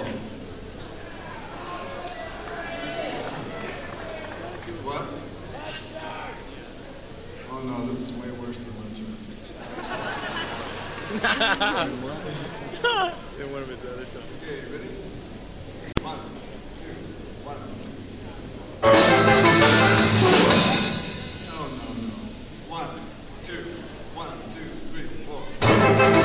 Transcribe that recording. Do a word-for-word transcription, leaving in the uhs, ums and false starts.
What? Oh no, this is way worse than my joke. In one of his other times. Okay, ready? One, two, one, two.